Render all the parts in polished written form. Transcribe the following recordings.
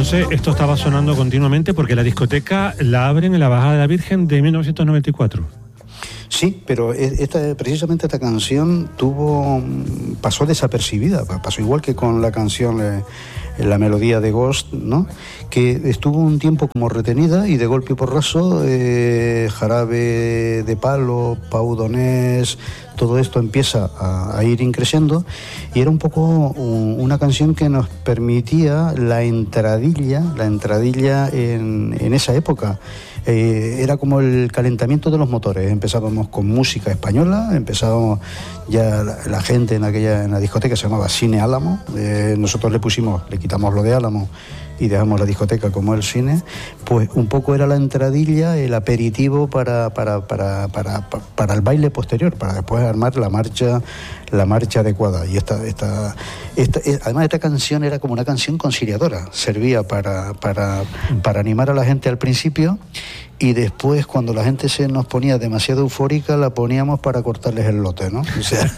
entonces esto estaba sonando continuamente porque la discoteca la abren en la Bajada de la Virgen de 1994. Sí, pero precisamente esta canción pasó desapercibida, pasó igual que con la canción La melodía de Ghost, ¿no? Que estuvo un tiempo como retenida y de golpe y porrazo Jarabe de Palo, Pau Donés, todo esto empieza a ir increciendo y era un poco una canción que nos permitía la entradilla en esa época. Era como el calentamiento de los motores. Empezábamos con música española, empezábamos ya la gente en la discoteca se llamaba Cine Álamo, nosotros le quitamos lo de Álamo y dejamos la discoteca como el cine, pues un poco era la entradilla, el aperitivo para el baile posterior, para después armar la marcha adecuada. Y además esta canción era como una canción conciliadora, servía para animar a la gente al principio y después cuando la gente se nos ponía demasiado eufórica la poníamos para cortarles el lote, ¿no? O sea,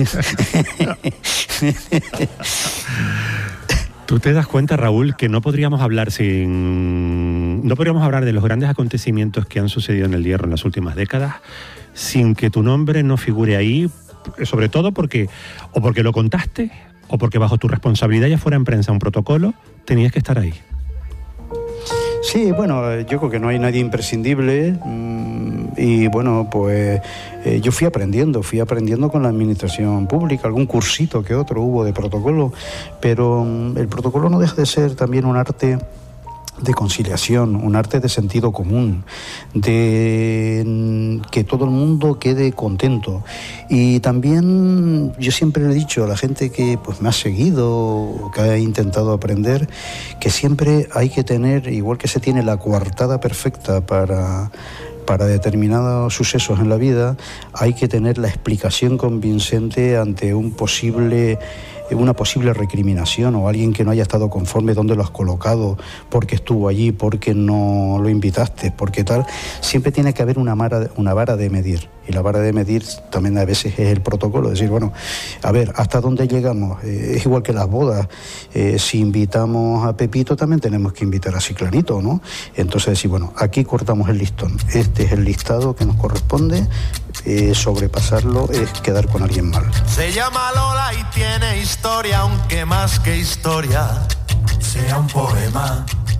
Tú te das cuenta, Raúl, que no podríamos hablar de los grandes acontecimientos que han sucedido en el Hierro en las últimas décadas sin que tu nombre no figure ahí, sobre todo porque lo contaste o porque bajo tu responsabilidad, ya fuera en prensa un protocolo, tenías que estar ahí. Sí, bueno, yo creo que no hay nadie imprescindible y bueno, pues yo fui aprendiendo con la administración pública, algún cursito que otro hubo de protocolo, pero el protocolo no deja de ser también un arte de conciliación, un arte de sentido común, de que todo el mundo quede contento. Y también yo siempre le he dicho a la gente que pues me ha seguido, que ha intentado aprender, que siempre hay que tener, igual que se tiene la coartada perfecta para determinados sucesos en la vida, hay que tener la explicación convincente ante una posible recriminación o alguien que no haya estado conforme dónde lo has colocado, porque estuvo allí, porque no lo invitaste, porque tal. Siempre tiene que haber una vara de medir. Y la vara de medir también a veces es el protocolo, decir, bueno, a ver, ¿hasta dónde llegamos? Es igual que las bodas. Si invitamos a Pepito, también tenemos que invitar a Ciclanito, ¿no? Entonces decir, bueno, aquí cortamos el listón. Este es el listado que nos corresponde. Sobrepasarlo es quedar con alguien mal. Se llama Lola y tiene historia, aunque más que historia sea un poema.